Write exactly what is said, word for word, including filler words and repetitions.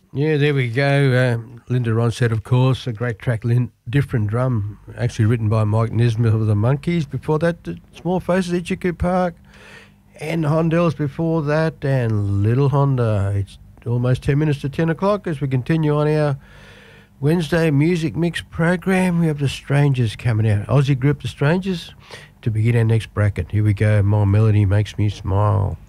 Yeah, there we go. Um, Linda Ronstadt, of course, a great track, Lin- Different Drum, actually written by Mike Nesmith of the Monkees. Before that, the Small Faces, Ichiku Park, and Hondells before that, and Little Honda. It's almost ten minutes to ten o'clock as we continue on our Wednesday music mix program. We have the Strangers coming out. Aussie group The Strangers to begin our next bracket. Here we go. My Melody Makes Me Smile.